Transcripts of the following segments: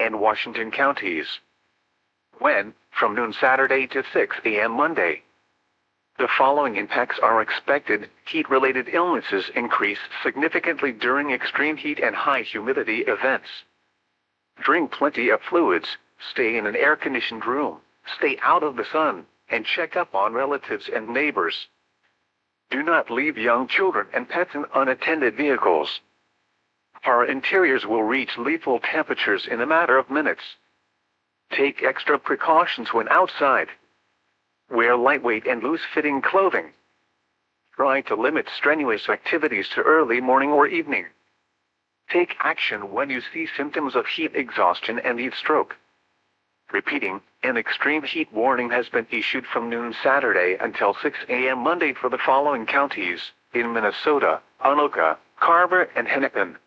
and Washington counties. When, from noon Saturday to 6 a.m. Monday. The following impacts are expected. Heat-related illnesses increase significantly during extreme heat and high humidity events. Drink plenty of fluids, stay in an air-conditioned room, stay out of the sun, and check up on relatives and neighbors. Do not leave young children and pets in unattended vehicles. Our interiors will reach lethal temperatures in a matter of minutes. Take extra precautions when outside. Wear lightweight and loose-fitting clothing. Try to limit strenuous activities to early morning or evening. Take action when you see symptoms of heat exhaustion and heat stroke. Repeating, an extreme heat warning has been issued from noon Saturday until 6 a.m. Monday for the following counties, in Minnesota, Anoka, Carver, and Hennepin.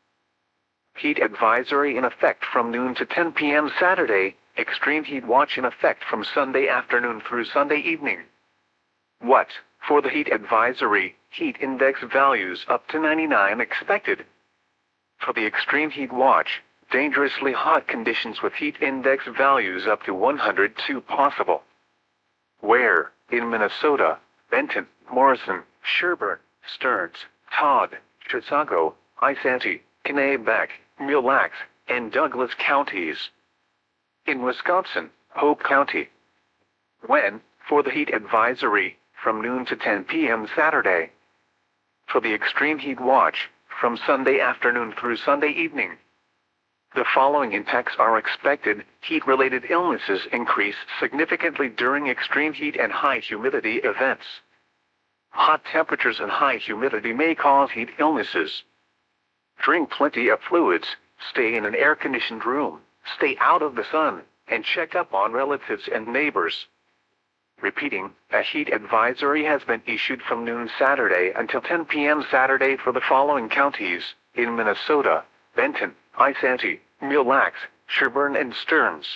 Heat advisory in effect from noon to 10 p.m. Saturday, extreme heat watch in effect from Sunday afternoon through Sunday evening. What, for the heat advisory, heat index values up to 99 expected. For the extreme heat watch, dangerously hot conditions with heat index values up to 102 possible. Where, in Minnesota, Benton, Morrison, Sherburne, Stearns, Todd, Chisago, Isanti, Kennebec, Mille Lacs, and Douglas counties. In Wisconsin, Hope County. When, for the heat advisory, from noon to 10 p.m. Saturday. For the extreme heat watch, from Sunday afternoon through Sunday evening. The following impacts are expected. Heat-related illnesses increase significantly during extreme heat and high humidity events. Hot temperatures and high humidity may cause heat illnesses. Drink plenty of fluids, stay in an air-conditioned room, stay out of the sun, and check up on relatives and neighbors. Repeating, a heat advisory has been issued from noon Saturday until 10 p.m. Saturday for the following counties, in Minnesota, Benton, Isanti, Mille Lacs, Sherburne, and Stearns.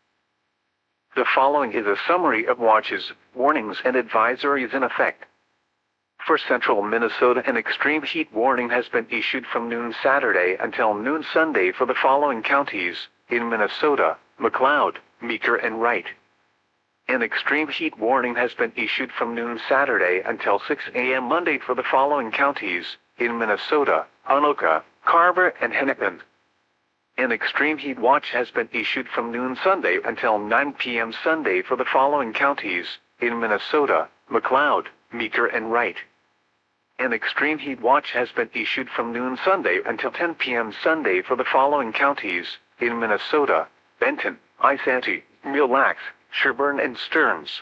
The following is a summary of watches, warnings, and advisories in effect. For central Minnesota, an extreme heat warning has been issued from noon Saturday until noon Sunday for the following counties, in Minnesota, McLeod, Meeker, and Wright. An extreme heat warning has been issued from noon Saturday until 6 a.m. Monday for the following counties, in Minnesota, Anoka, Carver, and Hennepin. An extreme heat watch has been issued from noon Sunday until 9 p.m. Sunday for the following counties, in Minnesota, McLeod, Meeker, and Wright. An extreme heat watch has been issued from noon Sunday until 10 p.m. Sunday for the following counties, in Minnesota, Benton, Isanti, Mille Lacs, Sherburne, and Stearns.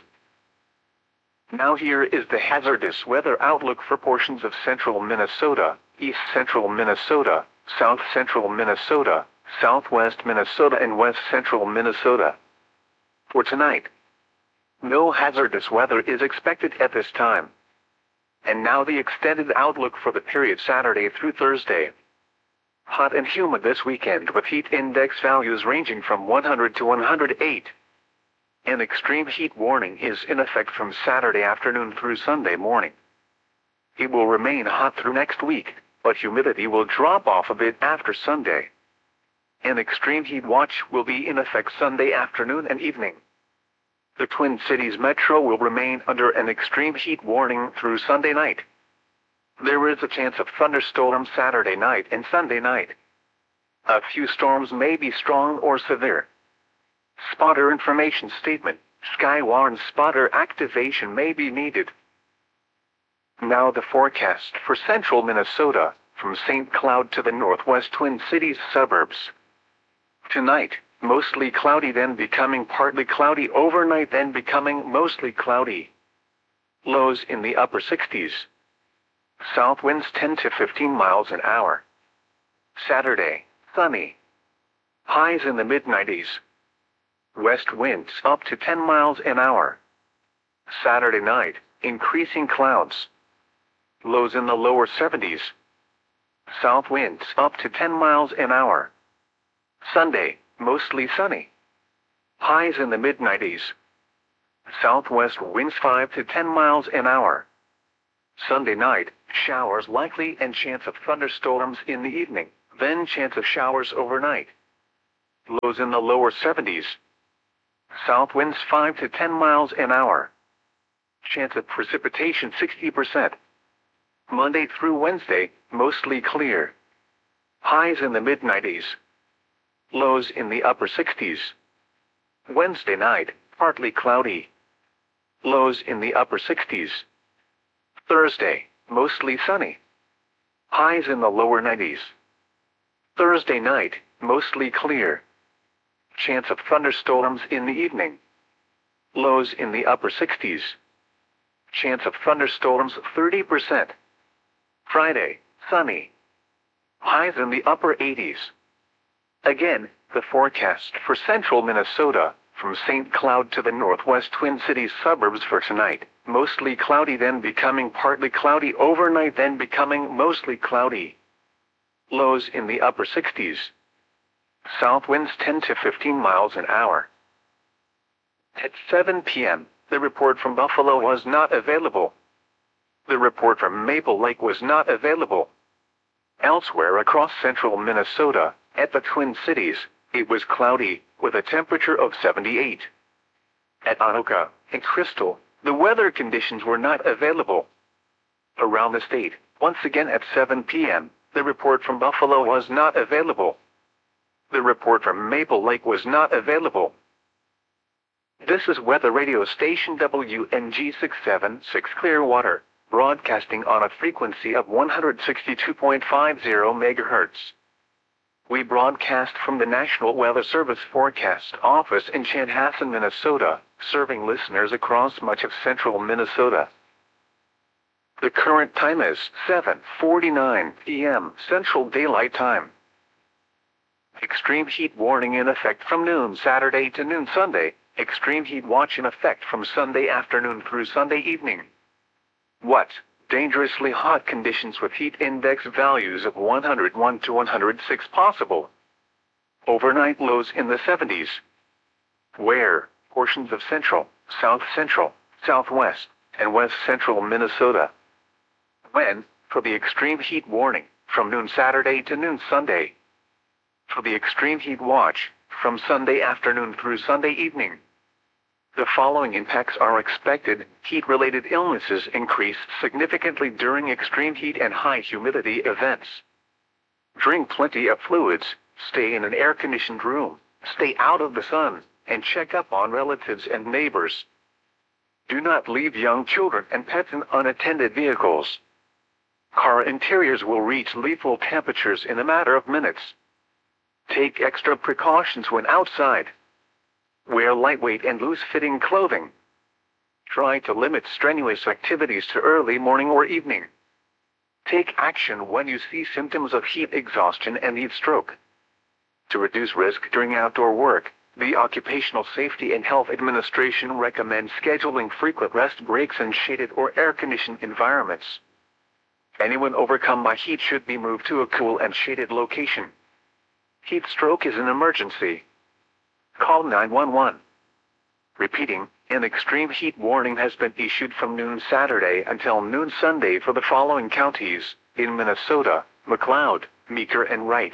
Now here is the hazardous weather outlook for portions of central Minnesota, east central Minnesota, south central Minnesota, southwest Minnesota, and west central Minnesota. For tonight, no hazardous weather is expected at this time. And now the extended outlook for the period Saturday through Thursday. Hot and humid this weekend with heat index values ranging from 100 to 108. An extreme heat warning is in effect from Saturday afternoon through Sunday morning. It will remain hot through next week, but humidity will drop off a bit after Sunday. An extreme heat watch will be in effect Sunday afternoon and evening. The Twin Cities Metro will remain under an extreme heat warning through Sunday night. There is a chance of thunderstorms Saturday night and Sunday night. A few storms may be strong or severe. Spotter information statement: Skywarn spotter activation may be needed. Now the forecast for central Minnesota, from St. Cloud to the northwest Twin Cities suburbs. Tonight, mostly cloudy, then becoming partly cloudy. Overnight, then becoming mostly cloudy. Lows in the upper 60s. South winds 10 to 15 miles an hour. Saturday, sunny. Highs in the mid-90s. West winds up to 10 miles an hour. Saturday night, increasing clouds. Lows in the lower 70s. South winds up to 10 miles an hour. Sunday, mostly sunny. Highs in the mid-90s. Southwest winds 5 to 10 miles an hour. Sunday night, showers likely and chance of thunderstorms in the evening, then chance of showers overnight. Lows in the lower 70s. South winds 5 to 10 miles an hour. Chance of precipitation 60%. Monday through Wednesday, mostly clear. Highs in the mid-90s. Lows in the upper 60s. Wednesday night, partly cloudy. Lows in the upper 60s. Thursday, mostly sunny. Highs in the lower 90s. Thursday night, mostly clear. Chance of thunderstorms in the evening. Lows in the upper 60s. Chance of thunderstorms 30%. Friday, sunny. Highs in the upper 80s. Again, the forecast for central Minnesota, from St. Cloud to the northwest Twin Cities suburbs for tonight, mostly cloudy then becoming partly cloudy overnight then becoming mostly cloudy. Lows in the upper 60s. South winds 10 to 15 miles an hour. At 7 p.m., the report from Buffalo was not available. The report from Maple Lake was not available. Elsewhere across central Minnesota, at the Twin Cities, it was cloudy, with a temperature of 78. At Anoka and Crystal, the weather conditions were not available. Around the state, once again at 7 p.m., the report from Buffalo was not available. The report from Maple Lake was not available. This is weather radio station WNG 676 Clearwater, broadcasting on a frequency of 162.50 MHz. We broadcast from the National Weather Service Forecast Office in Chanhassen, Minnesota, serving listeners across much of central Minnesota. The current time is 7:49 p.m. Central Daylight Time. Extreme heat warning in effect from noon Saturday to noon Sunday. Extreme heat watch in effect from Sunday afternoon through Sunday evening. What? Dangerously hot conditions with heat index values of 101 to 106 possible. Overnight lows in the 70s. Where? Portions of central, south central, southwest, and west central Minnesota. When? For the extreme heat warning, from noon Saturday to noon Sunday. For the extreme heat watch, from Sunday afternoon through Sunday evening. The following impacts are expected. Heat-related illnesses increase significantly during extreme heat and high humidity events. Drink plenty of fluids, stay in an air-conditioned room, stay out of the sun, and check up on relatives and neighbors. Do not leave young children and pets in unattended vehicles. Car interiors will reach lethal temperatures in a matter of minutes. Take extra precautions when outside. Wear lightweight and loose-fitting clothing. Try to limit strenuous activities to early morning or evening. Take action when you see symptoms of heat exhaustion and heat stroke. To reduce risk during outdoor work, the Occupational Safety and Health Administration recommends scheduling frequent rest breaks in shaded or air-conditioned environments. Anyone overcome by heat should be moved to a cool and shaded location. Heat stroke is an emergency. Call 911. Repeating, an extreme heat warning has been issued from noon Saturday until noon Sunday for the following counties, in Minnesota: McLeod, Meeker and Wright.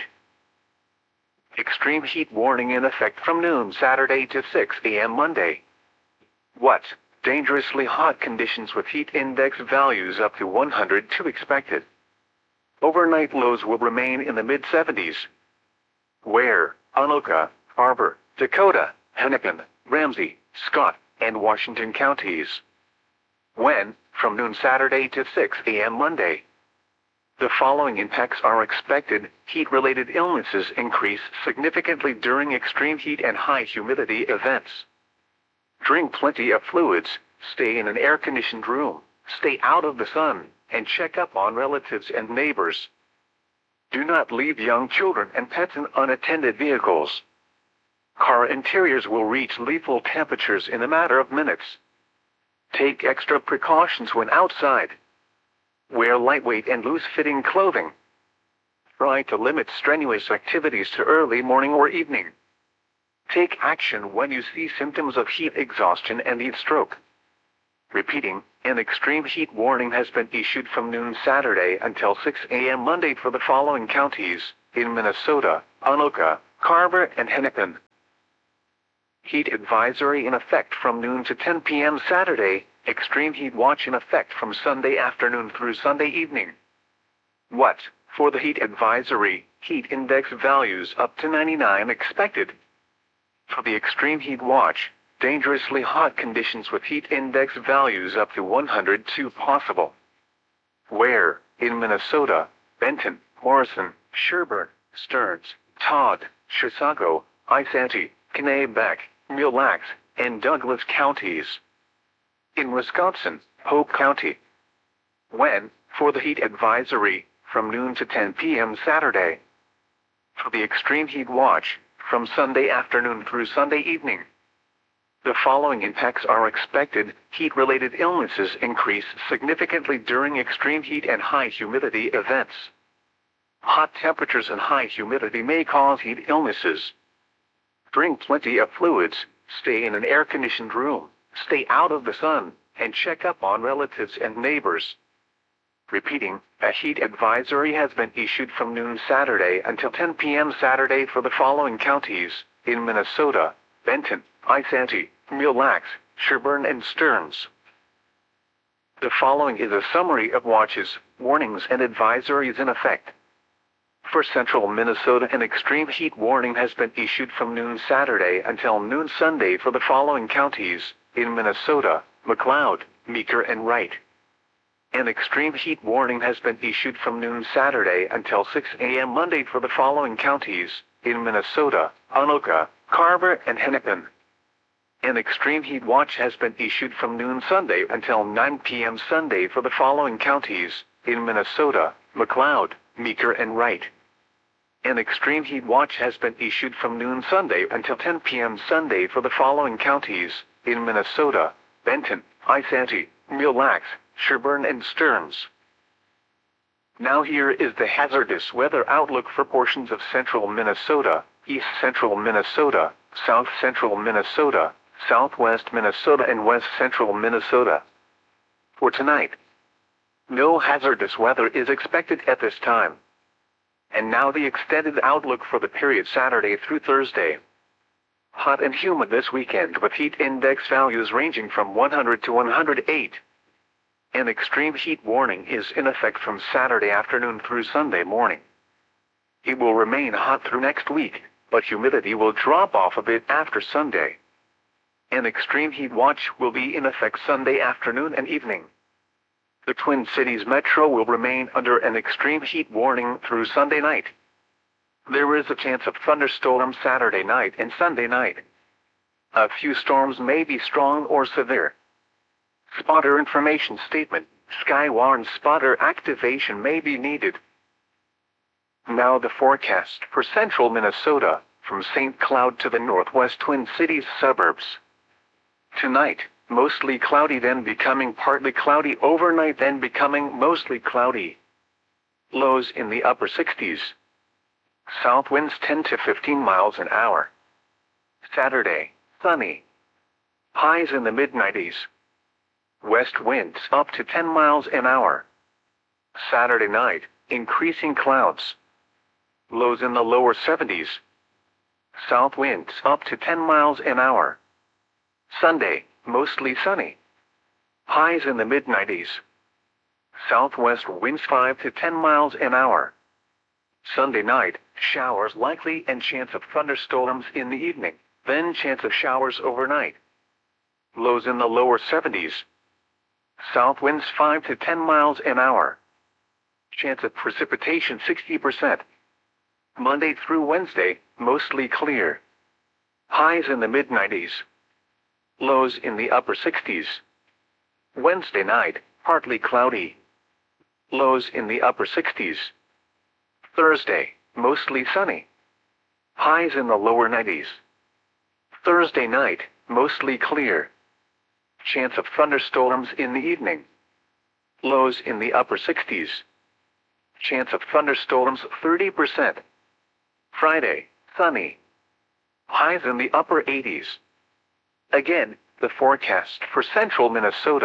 Extreme heat warning in effect from noon Saturday to 6 a.m. Monday. What? Dangerously hot conditions with heat index values up to 102 expected. Overnight lows will remain in the mid-70s. Where? Anoka, Harbor, Dakota, Hennepin, Ramsey, Scott, and Washington counties. When? From noon Saturday to 6 a.m. Monday. The following impacts are expected. Heat-related illnesses increase significantly during extreme heat and high humidity events. Drink plenty of fluids, stay in an air-conditioned room, stay out of the sun, and check up on relatives and neighbors. Do not leave young children and pets in unattended vehicles. Car interiors will reach lethal temperatures in a matter of minutes. Take extra precautions when outside. Wear lightweight and loose-fitting clothing. Try to limit strenuous activities to early morning or evening. Take action when you see symptoms of heat exhaustion and heat stroke. Repeating, an extreme heat warning has been issued from noon Saturday until 6 a.m. Monday for the following counties, in Minnesota: Anoka, Carver, and Hennepin. Heat advisory in effect from noon to 10 p.m. Saturday, extreme heat watch in effect from Sunday afternoon through Sunday evening. What? For the heat advisory, heat index values up to 99 expected. For the extreme heat watch, dangerously hot conditions with heat index values up to 102 possible. Where? In Minnesota, Benton, Morrison, Sherburne, Stearns, Todd, Chisago, Isanti, Kanabec, Mille Lacs, and Douglas counties. In Wisconsin, Polk County. When? For the heat advisory, from noon to 10 p.m. Saturday. For the extreme heat watch, from Sunday afternoon through Sunday evening. The following impacts are expected. Heat-related illnesses increase significantly during extreme heat and high humidity events. Hot temperatures and high humidity may cause heat illnesses. Drink plenty of fluids, stay in an air-conditioned room, stay out of the sun, and check up on relatives and neighbors. Repeating, a heat advisory has been issued from noon Saturday until 10 p.m. Saturday for the following counties: in Minnesota, Benton, Isanti, Mille Lacs, Sherburne, and Stearns. The following is a summary of watches, warnings, and advisories in effect. For central Minnesota, an extreme heat warning has been issued from noon Saturday until noon Sunday for the following counties: in Minnesota, McLeod, Meeker, and Wright. An extreme heat warning has been issued from noon Saturday until 6 a.m. Monday for the following counties: in Minnesota, Anoka, Carver, and Hennepin. An extreme heat watch has been issued from noon Sunday until 9 p.m. Sunday for the following counties: in Minnesota, McLeod, Meeker, and Wright. An extreme heat watch has been issued from noon Sunday until 10 p.m. Sunday for the following counties: in Minnesota, Benton, Isanti, Mille Lacs, Sherburne, and Stearns. Now here is the hazardous weather outlook for portions of central Minnesota, east central Minnesota, south central Minnesota, southwest Minnesota, and west central Minnesota. For tonight, no hazardous weather is expected at this time. And now the extended outlook for the period Saturday through Thursday. Hot and humid this weekend with heat index values ranging from 100 to 108. An extreme heat warning is in effect from Saturday afternoon through Sunday morning. It will remain hot through next week, but humidity will drop off a bit after Sunday. An extreme heat watch will be in effect Sunday afternoon and evening. The Twin Cities Metro will remain under an extreme heat warning through Sunday night. There is a chance of thunderstorms Saturday night and Sunday night. A few storms may be strong or severe. Spotter information statement: Skywarn spotter activation may be needed. Now the forecast for central Minnesota, from St. Cloud to the northwest Twin Cities suburbs. Tonight, mostly cloudy, then becoming partly cloudy. Overnight, then becoming mostly cloudy. Lows in the upper 60s. South winds 10 to 15 miles an hour. Saturday, sunny. Highs in the mid-90s. West winds up to 10 miles an hour. Saturday night, increasing clouds. Lows in the lower 70s. South winds up to 10 miles an hour. Sunday, mostly sunny. Highs in the mid-90s. Southwest winds 5 to 10 miles an hour. Sunday night, showers likely and chance of thunderstorms in the evening, then chance of showers overnight. Lows in the lower 70s. South winds 5 to 10 miles an hour. Chance of precipitation 60%. Monday through Wednesday, mostly clear. Highs in the mid-90s. Lows in the upper 60s. Wednesday night, partly cloudy. Lows in the upper 60s. Thursday, mostly sunny. Highs in the lower 90s. Thursday night, mostly clear. Chance of thunderstorms in the evening. Lows in the upper 60s. Chance of thunderstorms 30%. Friday, sunny. Highs in the upper 80s. Again, the forecast for central Minnesota,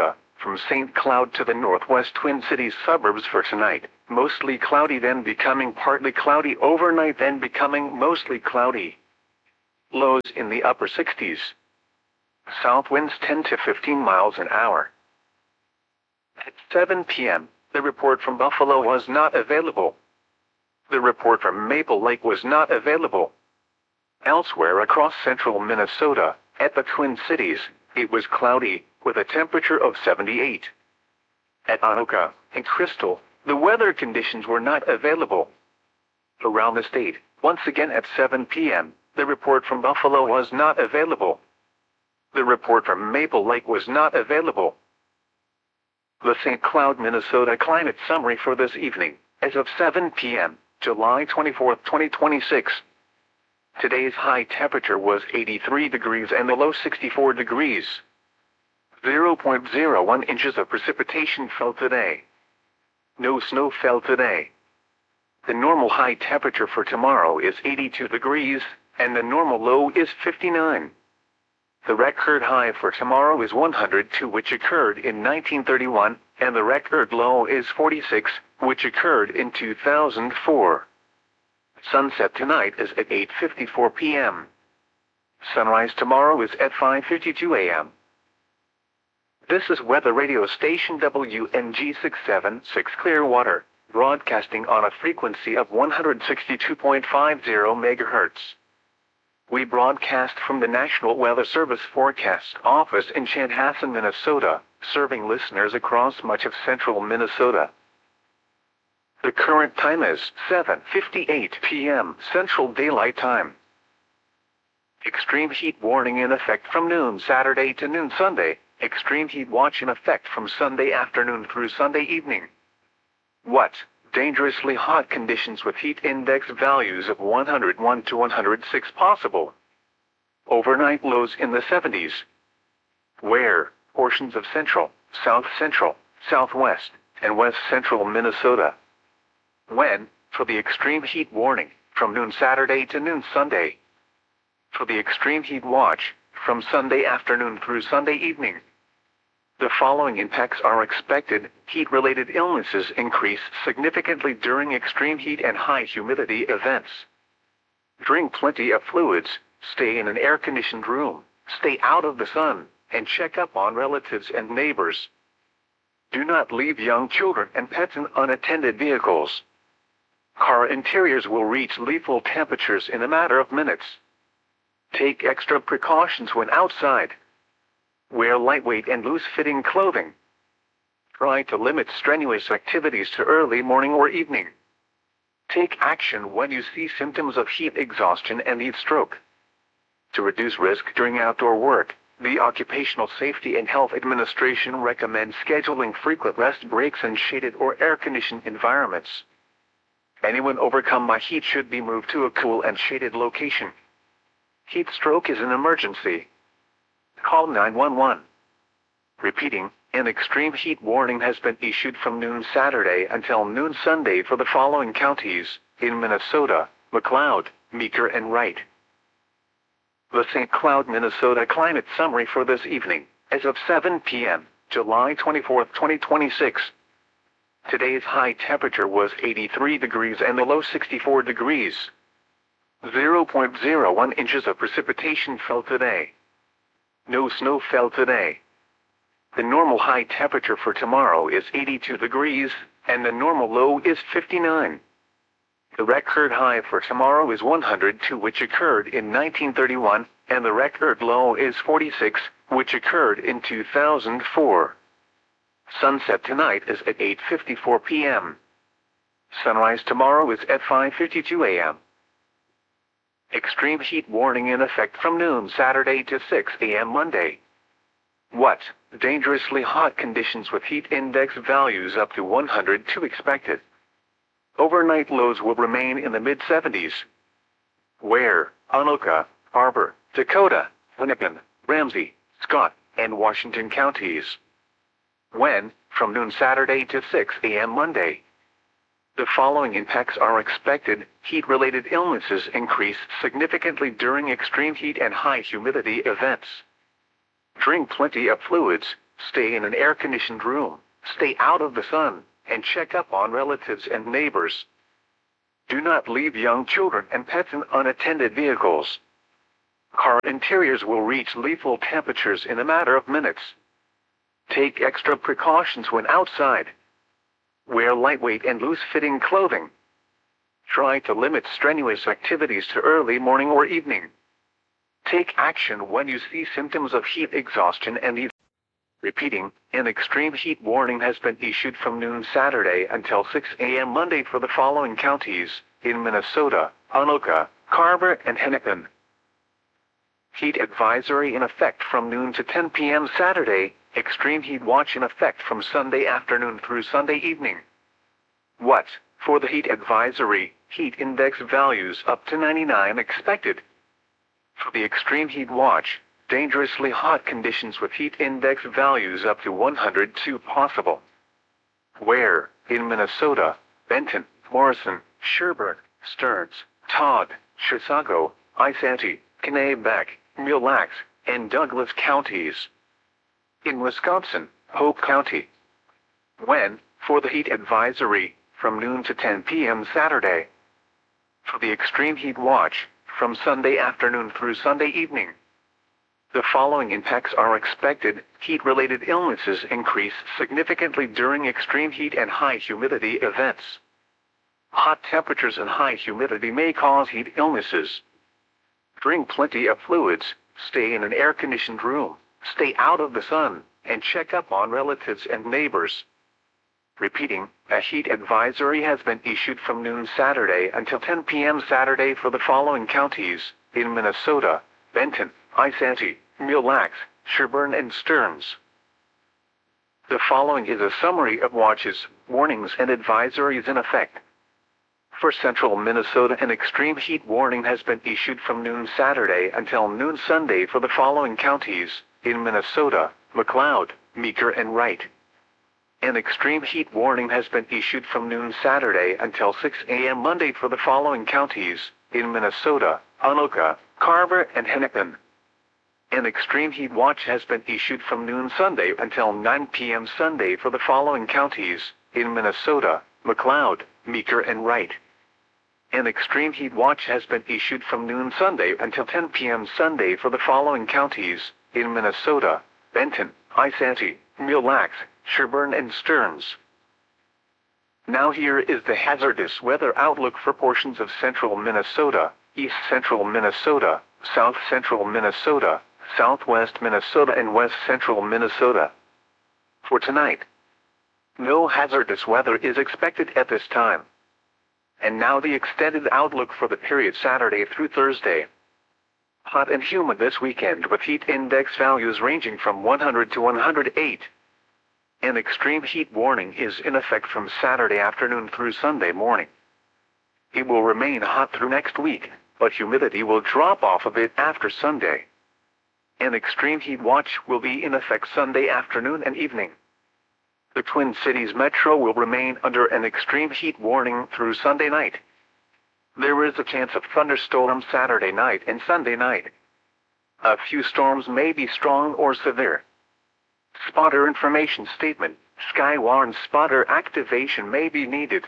From St. Cloud to the northwest Twin Cities suburbs for tonight, mostly cloudy then becoming partly cloudy overnight then becoming mostly cloudy. Lows in the upper 60s. South winds 10 to 15 miles an hour. At 7 p.m., the report from Buffalo was not available. The report from Maple Lake was not available. Elsewhere across central Minnesota, at the Twin Cities, it was cloudy, with a temperature of 78. At Anoka and Crystal, the weather conditions were not available. Around the state, once again at 7 p.m., the report from Buffalo was not available. The report from Maple Lake was not available. The St. Cloud, Minnesota climate summary for this evening, as of 7 p.m., July 24, 2026. Today's high temperature was 83 degrees and the low 64 degrees. 0.01 inches of precipitation fell today. No snow fell today. The normal high temperature for tomorrow is 82 degrees, and the normal low is 59. The record high for tomorrow is 102, which occurred in 1931, and the record low is 46, which occurred in 2004. Sunset tonight is at 8:54 p.m. Sunrise tomorrow is at 5:52 a.m. This is weather radio station WNG 676 Clearwater, broadcasting on a frequency of 162.50 MHz. We broadcast from the National Weather Service Forecast Office in Chanhassen, Minnesota, serving listeners across much of central Minnesota. The current time is 7:58 p.m. Central Daylight Time. Extreme heat warning in effect from noon Saturday to noon Sunday. Extreme heat watch in effect from Sunday afternoon through Sunday evening. What? Dangerously hot conditions with heat index values of 101 to 106 possible. Overnight lows in the 70s. Where? Portions of central, south central, southwest, and west central Minnesota. When? For the extreme heat warning, from noon Saturday to noon Sunday. For the extreme heat watch, from Sunday afternoon through Sunday evening. The following impacts are expected. Heat-related illnesses increase significantly during extreme heat and high humidity events. Drink plenty of fluids, stay in an air-conditioned room, stay out of the sun, and check up on relatives and neighbors. Do not leave young children and pets in unattended vehicles. Car interiors will reach lethal temperatures in a matter of minutes. Take extra precautions when outside. Wear lightweight and loose-fitting clothing. Try to limit strenuous activities to early morning or evening. Take action when you see symptoms of heat exhaustion and heat stroke. To reduce risk during outdoor work, the Occupational Safety and Health Administration recommends scheduling frequent rest breaks in shaded or air-conditioned environments. Anyone overcome by heat should be moved to a cool and shaded location. Heat stroke is an emergency. Call 911. Repeating, an extreme heat warning has been issued from noon Saturday until noon Sunday for the following counties, in Minnesota: McLeod, Meeker, and Wright. The St. Cloud, Minnesota climate summary for this evening, as of 7 p.m., July 24, 2026. Today's high temperature was 83 degrees and the low 64 degrees. 0.01 inches of precipitation fell today. No snow fell today. The normal high temperature for tomorrow is 82 degrees, and the normal low is 59. The record high for tomorrow is 102, which occurred in 1931, and the record low is 46, which occurred in 2004. Sunset tonight is at 8:54 p.m. Sunrise tomorrow is at 5:52 a.m. Extreme heat warning in effect from noon Saturday to 6 a.m. Monday. What? Dangerously hot conditions with heat index values up to 102 expected. Overnight lows will remain in the mid-70s. Where? Anoka, Harbor, Dakota, Lincoln, Ramsey, Scott, and Washington counties. When? From noon Saturday to 6 a.m. Monday. The following impacts are expected. Heat-related illnesses increase significantly during extreme heat and high humidity events. Drink plenty of fluids, Stay in an air-conditioned room, stay out of the sun, and check up on relatives and neighbors. Do not leave young children and pets in unattended vehicles. Car interiors will reach lethal temperatures in a matter of minutes. Take extra precautions when outside. Wear lightweight and loose-fitting clothing. Try to limit strenuous activities to early morning or evening. Take action when you see symptoms of heat exhaustion and heat. Repeating, an extreme heat warning has been issued from noon Saturday until 6 a.m. Monday for the following counties, in Minnesota, Anoka, Carver, and Hennepin. Heat advisory in effect from noon to 10 p.m. Saturday, extreme heat watch in effect from Sunday afternoon through Sunday evening. What? For the heat advisory, heat index values up to 99 expected. For the extreme heat watch, dangerously hot conditions with heat index values up to 102 possible. Where? In Minnesota, Benton, Morrison, Sherburne, Stearns, Todd, Chisago, Isanti, Kennebec, Mille Lacs, and Douglas counties. In Wisconsin, Hope County. When? For the heat advisory, from noon to 10 p.m. Saturday. For the extreme heat watch, from Sunday afternoon through Sunday evening. The following impacts are expected. Heat-related illnesses increase significantly during extreme heat and high humidity events. Hot temperatures and high humidity may cause heat illnesses. Drink plenty of fluids, stay in an air-conditioned room, stay out of the sun, and check up on relatives and neighbors. Repeating, a heat advisory has been issued from noon Saturday until 10 p.m. Saturday for the following counties, in Minnesota, Benton, Isanti, Mille Lacs, Sherburne, and Stearns. The following is a summary of watches, warnings, and advisories in effect. For central Minnesota, an extreme heat warning has been issued from noon Saturday until noon Sunday for the following counties, in Minnesota, McLeod, Meeker, and Wright. An extreme heat warning has been issued from noon Saturday until 6 a.m. Monday for the following counties, in Minnesota, Anoka, Carver, and Hennepin. An extreme heat watch has been issued from noon Sunday until 9 p.m. Sunday for the following counties, in Minnesota, McLeod, Meeker, and Wright. An extreme heat watch has been issued from noon Sunday until 10 p.m. Sunday for the following counties, in Minnesota, Benton, Isanti, Mille Lacs, Sherburne, and Stearns. Now here is the hazardous weather outlook for portions of central Minnesota, east central Minnesota, south central Minnesota, southwest Minnesota, and west central Minnesota. For tonight, no hazardous weather is expected at this time. And now the extended outlook for the period Saturday through Thursday. Hot and humid this weekend with heat index values ranging from 100 to 108. An extreme heat warning is in effect from Saturday afternoon through Sunday morning. It will remain hot through next week, but humidity will drop off a bit after Sunday. An extreme heat watch will be in effect Sunday afternoon and evening. The Twin Cities Metro will remain under an extreme heat warning through Sunday night. There is a chance of thunderstorms Saturday night and Sunday night. A few storms may be strong or severe. Spotter information statement: Skywarn spotter activation may be needed.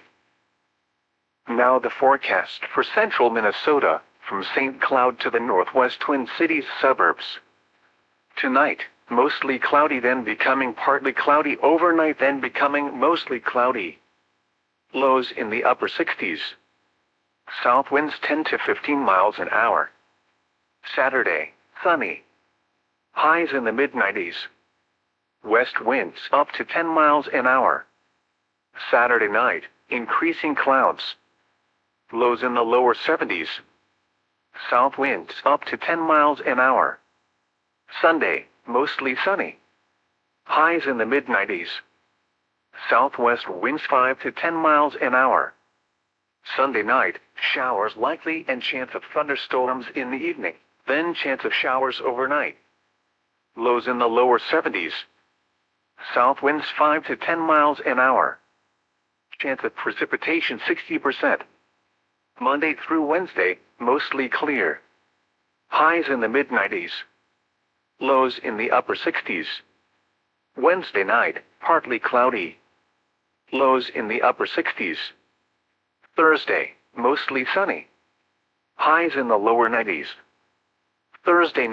Now the forecast for central Minnesota, from St. Cloud to the northwest Twin Cities suburbs. Tonight, mostly cloudy, then becoming partly cloudy, overnight, then becoming mostly cloudy. Lows in the upper 60s. South winds 10 to 15 miles an hour. Saturday, sunny. Highs in the mid-90s. West winds up to 10 miles an hour. Saturday night, increasing clouds. Lows in the lower 70s. South winds up to 10 miles an hour. Sunday, mostly sunny. Highs in the mid-90s. Southwest winds 5 to 10 miles an hour. Sunday night, showers likely and chance of thunderstorms in the evening, then chance of showers overnight. Lows in the lower 70s. South winds 5 to 10 miles an hour. Chance of precipitation 60%. Monday through Wednesday, mostly clear. Highs in the mid-90s. Lows in the upper 60s. Wednesday night, partly cloudy. Lows in the upper 60s. Thursday, mostly sunny. Highs in the lower 90s. Thursday